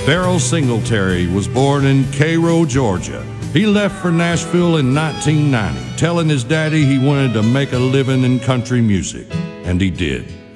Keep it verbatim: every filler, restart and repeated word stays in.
Darrell Singletary was born in Cairo, Georgia. He left for Nashville in nineteen ninety, telling his daddy he wanted to make a living in country music, and he did.